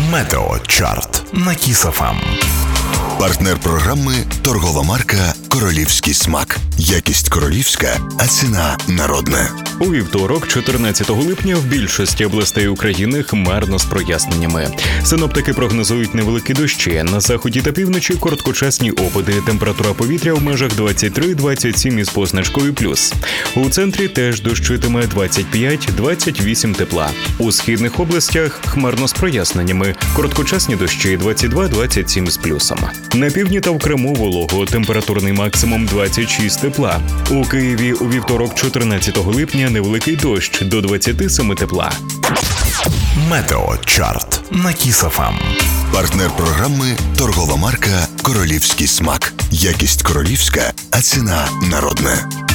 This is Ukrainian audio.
Метеочарт на Kiss FM. Партнер програми – торгова марка «Королівський смак». Якість королівська, а ціна народна. У вівторок, 14 липня, в більшості областей України хмарно з проясненнями. Синоптики прогнозують невеликі дощі. На заході та півночі – короткочасні опади. Температура повітря в межах 23-27 із позначкою плюс. У центрі теж дощитиме 25-28 тепла. У східних областях – хмарно з проясненнями. Короткочасні дощі 22-27 з плюсом. На півдні та в Криму волого. Температурний максимум 26 тепла. У Києві у вівторок, 14 липня, невеликий дощ до 27 тепла. Метеочарт на Kiss FM. Партнер програми – торгова марка «Королівський смак». Якість королівська, а ціна народна.